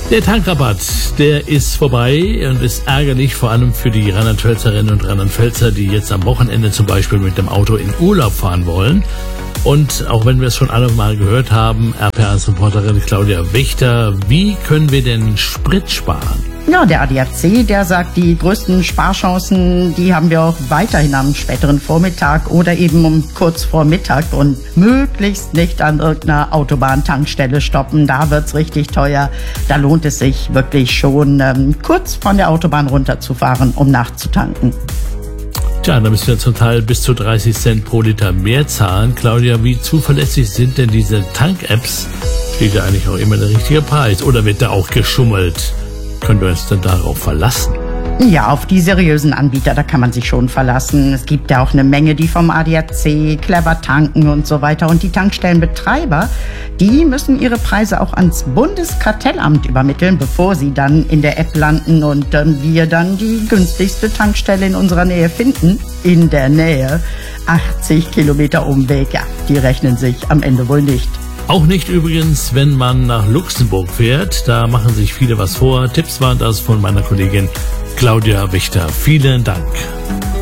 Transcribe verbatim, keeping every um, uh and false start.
Der Tankrabatt, der ist vorbei und ist ärgerlich, vor allem für die Rheinland-Pfälzerinnen und Rheinland-Pfälzer, die jetzt am Wochenende zum Beispiel mit dem Auto in Urlaub fahren wollen. Und auch wenn wir es schon alle mal gehört haben, R P eins-Reporterin Claudia Wächter, wie können wir denn Sprit sparen? Ja, der A D A C, der sagt, die größten Sparchancen, die haben wir auch weiterhin am späteren Vormittag oder eben um kurz vor Mittag und möglichst nicht an irgendeiner Autobahntankstelle stoppen. Da wird's richtig teuer. Da lohnt es sich wirklich schon, ähm, kurz von der Autobahn runterzufahren, um nachzutanken. Tja, da müssen wir zum Teil bis zu dreißig Cent pro Liter mehr zahlen. Claudia, wie zuverlässig sind denn diese Tank-Apps? Steht ja eigentlich auch immer der richtige Preis oder wird da auch geschummelt? Können wir uns denn darauf verlassen? Ja, auf die seriösen Anbieter, da kann man sich schon verlassen. Es gibt ja auch eine Menge, die vom A D A C, Clever tanken und so weiter. Und die Tankstellenbetreiber, die müssen ihre Preise auch ans Bundeskartellamt übermitteln, bevor sie dann in der App landen und dann wir dann die günstigste Tankstelle in unserer Nähe finden. In der Nähe. achtzig Kilometer Umweg, ja, die rechnen sich am Ende wohl nicht. Auch nicht übrigens, wenn man nach Luxemburg fährt. Da machen sich viele was vor. Tipps waren das von meiner Kollegin Claudia Wächter. Vielen Dank.